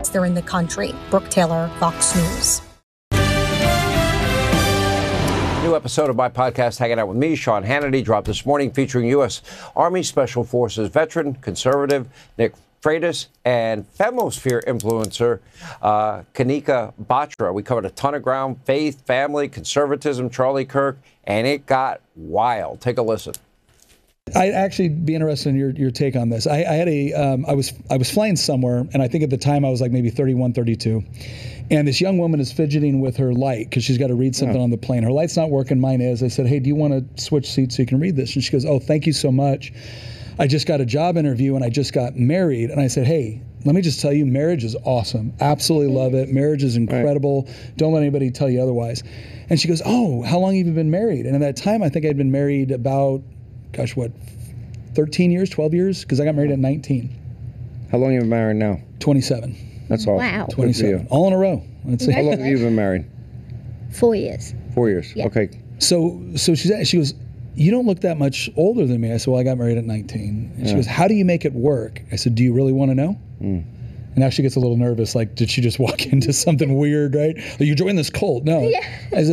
else there in the country. Brooke Taylor, Fox News. New episode of my podcast, Hanging Out with Me, Sean Hannity, dropped this morning, featuring U.S. Army Special Forces veteran, conservative Nick Freitas, and Femosphere influencer Kanika Batra. We covered a ton of ground: faith, family, conservatism, Charlie Kirk, and it got wild. Take a listen. I'd actually be interested in your take on this. I had I was flying somewhere, and I think at the time I was like maybe 31, 32. And this young woman is fidgeting with her light because she's got to read something on the plane. Her light's not working, mine is. I said, hey, do you want to switch seats so you can read this? And she goes, oh, thank you so much. I just got a job interview and I just got married. And I said, hey, let me just tell you, marriage is awesome. Absolutely love it. Marriage is incredible. Right. Don't let anybody tell you otherwise. And she goes, oh, how long have you been married? And at that time, I think I'd been married about, 13 years, 12 years? Because I got married at 19. How long have you been married now? 27. That's all. Wow. 27. All in a row. Let's see. How long have you been married? 4 years. 4 years. Yeah. Okay. So she goes, you don't look that much older than me. I said, well, I got married at 19. And she goes, how do you make it work? I said, do you really want to know? And now she gets a little nervous. Like, did she just walk into something weird, right? Are you joining this cult? No. Yeah. I said,